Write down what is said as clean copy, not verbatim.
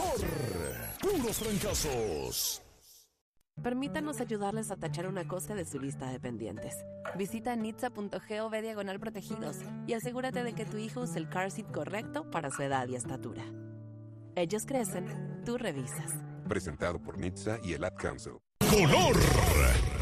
Puros fracasos. Permítanos ayudarles a tachar una cosa de su lista de pendientes. Visita nitsa.gov/protegidos y asegúrate de que tu hijo use el car seat correcto para su edad y estatura. Ellos crecen, tú revisas. Presentado por NHTSA y el Ad Council. Color.